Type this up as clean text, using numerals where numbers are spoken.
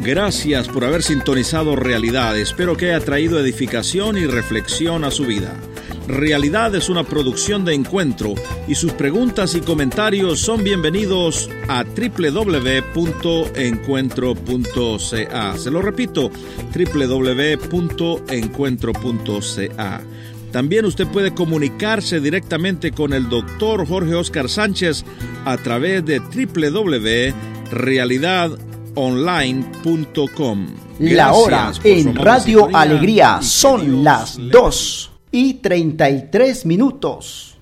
Gracias por haber sintonizado Realidad. Espero que haya traído edificación y reflexión a su vida. Realidad es una producción de Encuentro y sus preguntas y comentarios son bienvenidos a www.encuentro.ca. Se lo repito, www.encuentro.ca. También usted puede comunicarse directamente con el Dr. Jorge Oscar Sánchez a través de www.realidadonline.com. La hora en Radio Alegría son las 2:33.